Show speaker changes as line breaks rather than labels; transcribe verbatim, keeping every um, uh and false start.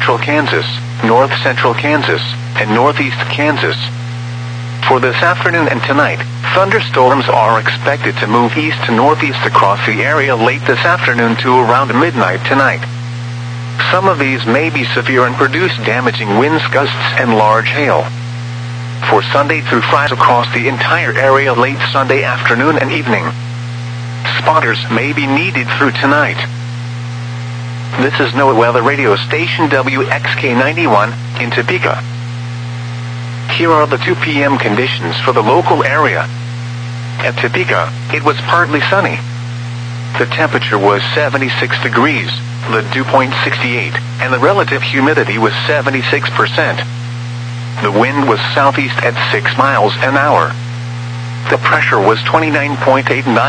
central Kansas, north central Kansas, and northeast Kansas. For this afternoon and tonight, thunderstorms are expected to move east to northeast across the area late this afternoon to around midnight tonight. Some of these may be severe and produce damaging winds, gusts, and large hail. For Sunday through Friday across the entire area late Sunday afternoon and evening, spotters may be needed through tonight. This is NOAA Weather Radio Station W X K ninety-one in Topeka. Here are the two p m conditions for the local area. At Topeka, it was partly sunny. The temperature was seventy-six degrees, the dew point sixty-eight, and the relative humidity was seventy-six percent. The wind was southeast at six miles an hour. The pressure was twenty-nine point eight nine.